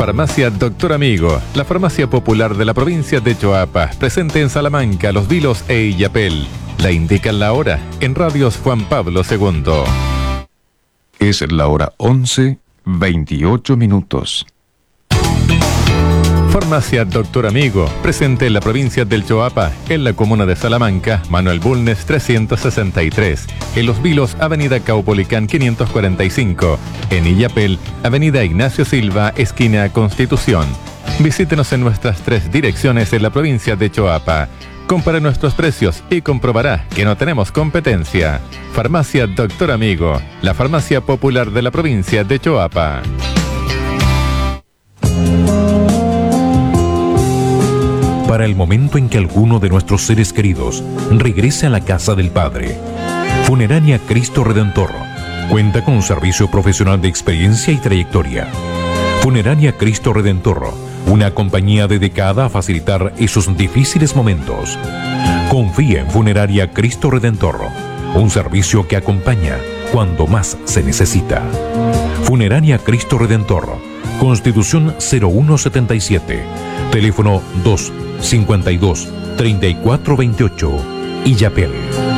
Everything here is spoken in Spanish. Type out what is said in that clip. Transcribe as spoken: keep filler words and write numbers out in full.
Farmacia Doctor Amigo, la farmacia popular de la provincia de Choapa, presente en Salamanca, Los Vilos e Illapel. La indican la hora en Radios Juan Pablo segundo. Es la hora once, veintiocho minutos. Farmacia Doctor Amigo, presente en la provincia del Choapa, en la comuna de Salamanca, Manuel Bulnes trescientos sesenta y tres, en Los Vilos, Avenida Caupolicán quinientos cuarenta y cinco, en Illapel, Avenida Ignacio Silva, esquina Constitución. Visítenos en nuestras tres direcciones en la provincia de Choapa. Compare nuestros precios y comprobará que no tenemos competencia. Farmacia Doctor Amigo, la farmacia popular de la provincia de Choapa. Para el momento en que alguno de nuestros seres queridos regrese a la casa del Padre, Funeraria Cristo Redentor cuenta con un servicio profesional de experiencia y trayectoria. Funeraria Cristo Redentor, una compañía dedicada a facilitar esos difíciles momentos. Confía en Funeraria Cristo Redentor, un servicio que acompaña cuando más se necesita. Funeraria Cristo Redentor, Constitución cero uno setenta y siete, teléfono dos cincuenta y dos, treinta y cuatro veintiocho, Illapel.